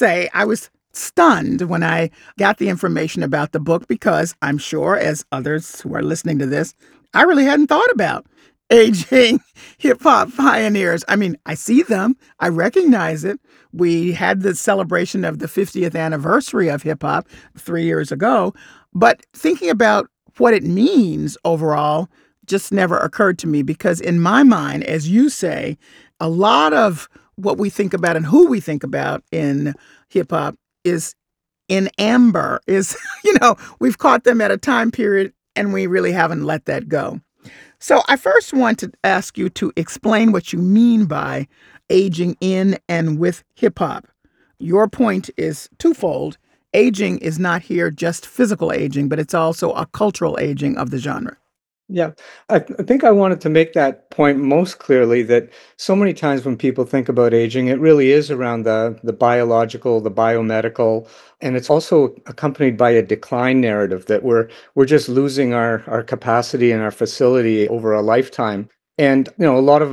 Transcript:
say I was stunned when I got the information about the book because I'm sure, as others who are listening to this, I really hadn't thought about aging hip hop pioneers. I mean, I see them, I recognize it. We had the celebration of the 50th anniversary of hip hop 3 years ago, but thinking about what it means overall just never occurred to me because, in my mind, as you say, a lot of what we think about and who we think about in hip hop is in amber, is, we've caught them at a time period and we really haven't let that go. So I first want to ask you to explain what you mean by aging in and with hip hop. Your point is twofold. Aging is not here just physical aging, but it's also a cultural aging of the genre. Yeah, I think I wanted to make that point most clearly that so many times when people think about aging, it really is around the biological, the biomedical, and it's also accompanied by a decline narrative that we're just losing our capacity and our facility over a lifetime. And a lot of